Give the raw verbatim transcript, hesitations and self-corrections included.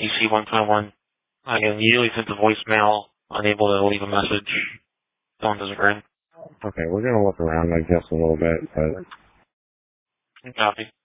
A C one twenty-one. I immediately sent a voicemail, unable to leave a message. Phone doesn't ring. Okay, we're gonna look around, I guess, a little bit, but... Copy.